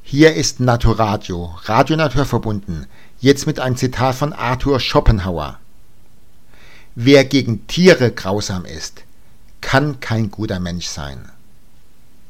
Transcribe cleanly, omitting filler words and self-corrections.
Hier ist Naturadio, Radio Naturverbunden, jetzt mit einem Zitat von Arthur Schopenhauer. Wer gegen Tiere grausam ist, kann kein guter Mensch sein.